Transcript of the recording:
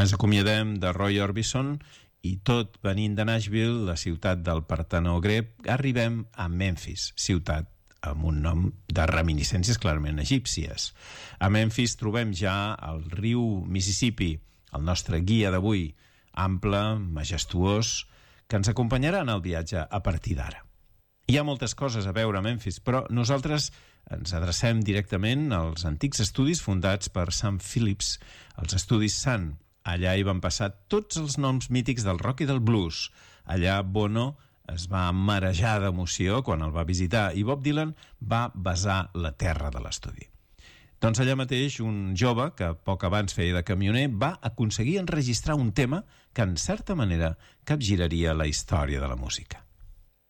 Ens acomiadem de Roy Orbison i tot venint de Nashville, la ciutat del Partenó grec, arribem a Memphis, ciutat amb un nom de reminiscències clarament egípcies. A Memphis trobem ja el riu Mississippi, el nostre guia d'avui, ample, majestuós, que ens acompanyarà en el viatge a partir d'ara. Hi ha moltes coses a veure a Memphis, però nosaltres ens adrecem directament als antics estudis fundats per Sam Phillips, els estudis Sun. Allà hi van passar tots els noms mítics del rock i del blues. Allà Bono es va marejar d'emoció quan el va visitar i Bob Dylan va besar la terra de l'estudi. Doncs allà mateix un jove que poc abans feia de camioner va aconseguir enregistrar un tema que en certa manera capgiraria la història de la música.